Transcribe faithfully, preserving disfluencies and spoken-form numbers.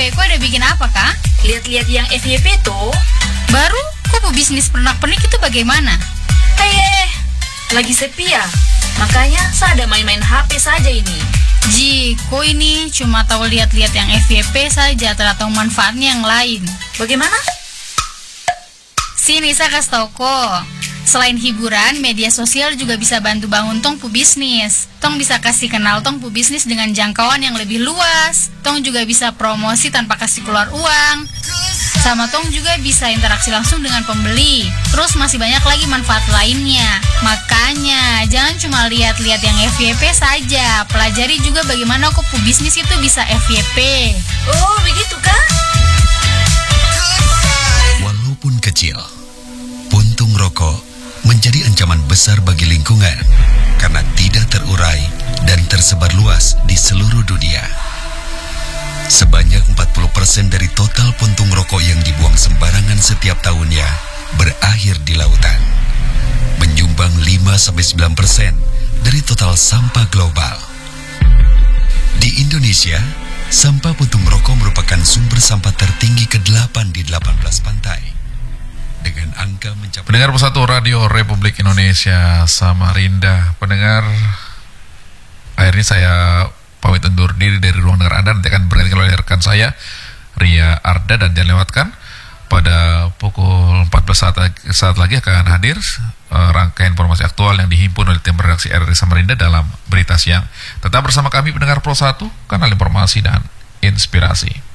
Eh, kok ada bikin apa, Kak? Lihat-lihat yang F Y P tuh. Baru? Kok pebisnis pernak-pernik itu bagaimana? Eh, lagi sepi ya? Makanya saya ada main-main H P saja ini. Ji, kok ini cuma tahu lihat-lihat yang F Y P saja, tak tahu manfaatnya yang lain. Bagaimana? Sini saya kasih tau kok. Selain hiburan, media sosial juga bisa bantu bangun tong pu bisnis. Tong bisa kasih kenal tong pu bisnis dengan jangkauan yang lebih luas. Tong juga bisa promosi tanpa kasih keluar uang. Sama tong juga bisa interaksi langsung dengan pembeli. Terus masih banyak lagi manfaat lainnya. Makanya jangan cuma lihat-lihat yang F Y P saja. Pelajari juga bagaimana kok pu bisnis itu bisa F Y P. Oh, begitu kah? Walaupun kecil, puntung rokok menjadi ancaman besar bagi lingkungan karena tidak terurai dan tersebar luas di seluruh dunia. Sebanyak empat puluh persen dari total puntung rokok yang dibuang sembarangan setiap tahunnya berakhir di lautan, menyumbang lima sampai sembilan persen dari total sampah global. Di Indonesia, sampah puntung rokok merupakan sumber sampah tertinggi kedelapan di delapan belas pantai. Dengan angka mencapai... Pendengar Persatu Radio Republik Indonesia Samarinda. Pendengar, akhirnya saya pamit undur diri dari ruang dengar Anda. Nanti akan bergantikan oleh rekan saya Ria Arda, dan jangan lewatkan pada pukul empat belas saat, saat lagi akan hadir uh, rangkaian informasi aktual yang dihimpun oleh tim redaksi R R I Samarinda dalam Berita Siang. Tetap bersama kami pendengar Pro satu, kanal informasi dan inspirasi.